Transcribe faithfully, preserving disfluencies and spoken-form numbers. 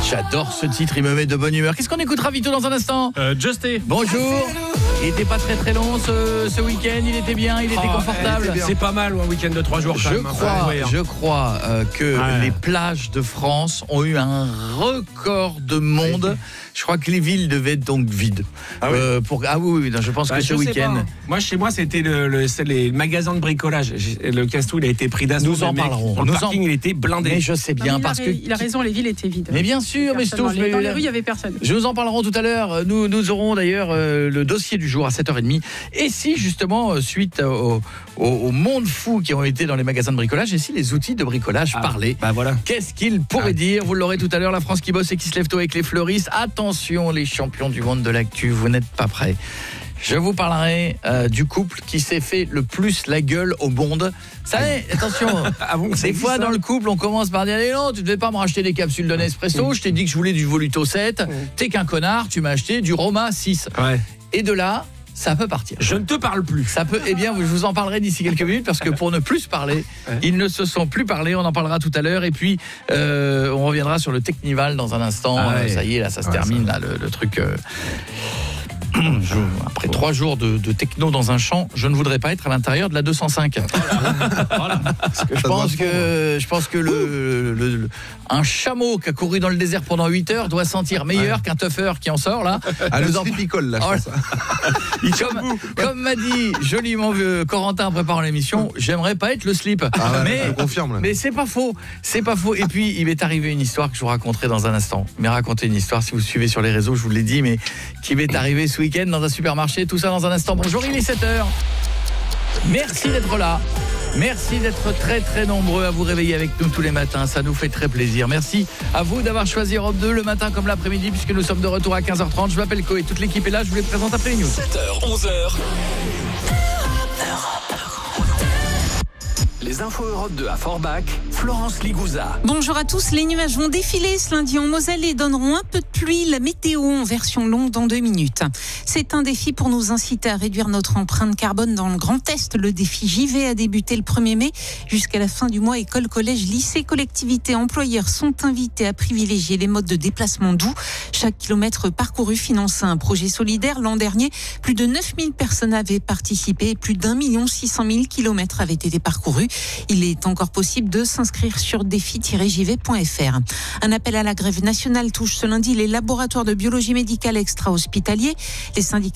J'adore ce titre, il me met de bonne humeur. Qu'est-ce qu'on écoutera Vito dans un instant? euh, Justé. Bonjour. Il était pas très très long ce, ce week-end, il était bien, il était Oh, confortable. C'est pas mal, un week-end de trois jours quand Je même. crois, Ouais, hein. je crois euh, que Ouais. les plages de France ont eu un record de monde. Je crois que les villes devaient être donc vides. Ah oui. Euh, pour, ah oui, oui, non, je pense Bah, que je ce sais week-end... pas. Moi, chez moi, c'était le, le, c'est les magasins de bricolage. J'ai- Le Castou, il a été pris d'assaut. Nous en le mec, parlerons. Dans le Nous parking, en- il était blindé. Mais je sais Non, bien, mais il, parce a, que... il a raison, les villes étaient vides. Mais bien sûr, mais Personne dans, Stouff, les, dans mais- les rues, il n'y avait personne. Je nous en parlerons tout à l'heure. Nous, nous aurons d'ailleurs euh, le dossier du jour à sept heures trente. Et si, justement, euh, suite au, au, au monde fou qui ont été dans les magasins de bricolage, et si les outils de bricolage Ah, parlaient, Bah voilà. qu'est-ce qu'ils pourraient Ah. dire? Vous l'aurez tout à l'heure, la France qui bosse et qui se lève tôt avec les fleuristes. Attention, les champions du monde de l'actu, vous n'êtes pas prêts. Je vous parlerai euh, du couple qui s'est fait le plus la gueule au monde. Ça savez, attention, Ah bon, ça des existe, fois ça dans le couple, on commence par dire allez non, tu devais pas me racheter des capsules de Nespresso, je t'ai dit que je voulais du Voluto sept, t'es qu'un connard, tu m'as acheté du Roma six. Ouais. Et de là, ça peut partir. Je ne te parle plus. Ça peut, eh bien, je vous en parlerai d'ici quelques minutes parce que pour ne plus se parler, ils ne se sont plus parlé. On en parlera tout à l'heure et puis euh, on reviendra sur le Technival dans un instant. Ah ouais. Euh, ça y est, là, ça se Ouais, termine, ça. là, le, le truc. Euh... Je, après trois jours de, de techno dans un champ, je ne voudrais pas être à l'intérieur de la deux cent cinq. Voilà. Parce que je pense que je pense que le, le, le- un chameau qui a couru dans le désert pendant huit heures doit sentir meilleur qu'un tougher qui en sort là. Ah, le Nous en- slip, il colle là, je Oh, pense. comme, comme m'a dit joliment vieux Corentin en préparant l'émission, j'aimerais pas être le slip. Ah ouais, mais je confirme là. mais c'est pas faux, c'est pas faux. Et puis il m'est arrivé une histoire que je vous raconterai dans un instant. Il m'est raconté une histoire, si vous suivez sur les réseaux, je vous l'ai dit, mais qui m'est arrivé ce week-end dans un supermarché. Tout ça dans un instant. Bonjour, il est sept heures. Merci d'être là. Merci d'être très très nombreux à vous réveiller avec nous tous les matins, ça nous fait très plaisir. Merci à vous d'avoir choisi Europe deux le matin comme l'après-midi puisque nous sommes de retour à quinze heures trente. Je m'appelle Koé, toute l'équipe est là, je vous les présente après les news. sept heures, onze heures. Les infos Europe deux à Forbach, Florence Ligouza. Bonjour à tous, les nuages vont défiler ce lundi en Moselle et donneront un peu de pluie. La météo en version longue dans deux minutes. C'est un défi pour nous inciter à réduire notre empreinte carbone dans le Grand Est. Le défi J V a débuté le premier mai. Jusqu'à la fin du mois, écoles, collèges, lycées, collectivités, employeurs sont invités à privilégier les modes de déplacement doux. Chaque kilomètre parcouru finance un projet solidaire. L'an dernier, plus de neuf mille personnes avaient participé et plus d'un million six cent mille kilomètres avaient été parcourus. Il est encore possible de s'inscrire sur défi tiret j v point f r. Un appel à la grève nationale touche ce lundi les laboratoires de biologie médicale extra-hospitaliers. Les syndicats